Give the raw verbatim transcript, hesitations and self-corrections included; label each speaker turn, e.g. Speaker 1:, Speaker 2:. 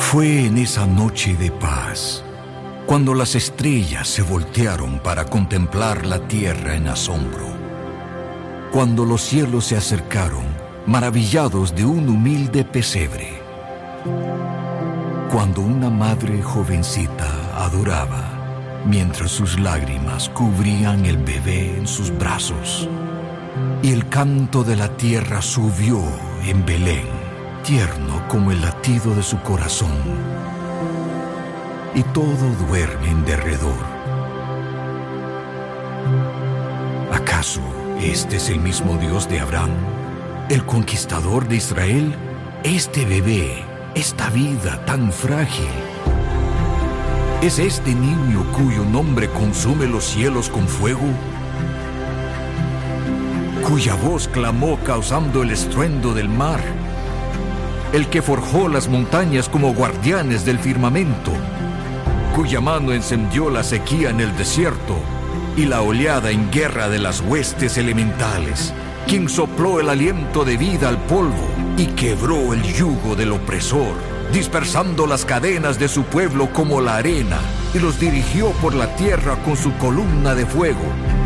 Speaker 1: Fue en esa noche de paz, cuando las estrellas se voltearon para contemplar la tierra en asombro, cuando los cielos se acercaron, maravillados de un humilde pesebre, cuando una madre jovencita adoraba, mientras sus lágrimas cubrían el bebé en sus brazos, y el canto de la tierra subió en Belén, tierno como el latido de su corazón, y todo duerme en derredor. ¿Acaso este es el mismo Dios de Abraham, el conquistador de Israel? Este bebé, esta vida tan frágil, ¿es este niño cuyo nombre consume los cielos con fuego? ¿Cuya voz clamó causando el estruendo del mar? El que forjó las montañas como guardianes del firmamento, cuya mano encendió la sequía en el desierto y la oleada en guerra de las huestes elementales, quien sopló el aliento de vida al polvo y quebró el yugo del opresor, dispersando las cadenas de su pueblo como la arena, y los dirigió por la tierra con su columna de fuego.